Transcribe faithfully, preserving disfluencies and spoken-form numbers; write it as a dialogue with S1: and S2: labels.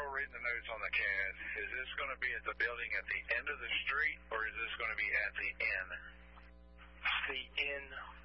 S1: Earl reading the notes on the C A D. Is this going to be at the building at the end of the street, or is this going to be at the end?
S2: The end.